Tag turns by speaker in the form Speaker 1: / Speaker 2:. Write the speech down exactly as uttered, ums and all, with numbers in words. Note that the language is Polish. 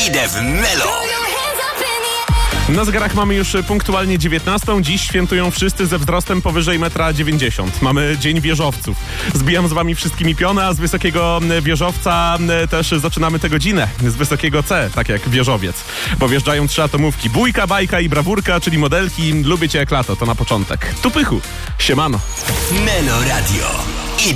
Speaker 1: Idę w Melo.
Speaker 2: Na zegarach mamy już punktualnie dziewiętnastą. Dziś świętują wszyscy ze wzrostem powyżej metra dziewięćdziesiąt. Mamy Dzień Wieżowców. Zbijam z wami wszystkimi piony, a z wysokiego wieżowca też zaczynamy tę godzinę. Z wysokiego C, tak jak wieżowiec. Bo wjeżdżają trzy atomówki. Bójka, bajka i brawurka, czyli modelki. Lubię cię jak lato, to na początek. Tu Pychu. Siemano.
Speaker 1: Melo Radio.